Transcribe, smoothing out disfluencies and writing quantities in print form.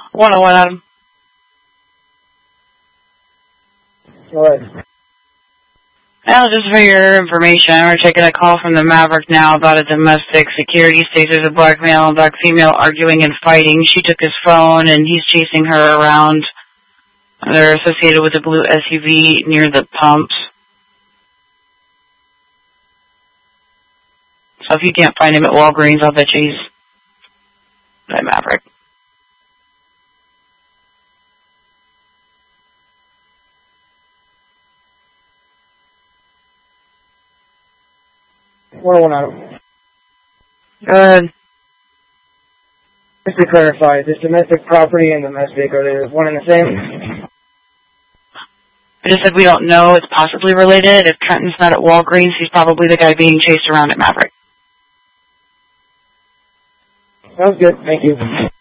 101, Adam. Go ahead. Well, just for your information, we're taking a call from the Maverick now about a domestic security. States there's a black male and black female arguing and fighting. She took his phone, and he's chasing her around. They're associated with a blue SUV near the pumps. So if you can't find him at Walgreens, I'll bet you he's at Maverick. One Adam. Go ahead. Just to clarify, this domestic property and domestic, are they one and the same? I just said we don't know. It's possibly related. If Trenton's not at Walgreens, he's probably the guy being chased around at Maverick. Sounds good. Thank you.